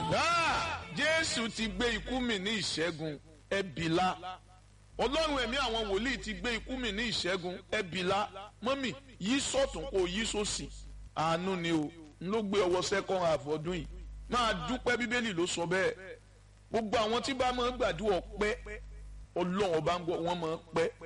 Jésù ti gbé ikú mì ní ìṣẹ́gun ẹbìlá. Ọlọ́run ẹ̀mí àwọn wòlíì ti gbé ikú mì ní ìṣẹ́gun ẹbìlá. Mọ́mì yí sọ̀tún kó yí sósì. Àánú ni o ló gbé ọwọ́ second half ọdún yìí. Máa dúpẹ́ Bíbélì ló sọ bẹ́ẹ̀. Gbogbo àwọn tí bá máa ń gbàdúrà ọpẹ́ Ọlọ́run ọba ń gbọ́ wọ́n máa ń pẹ́.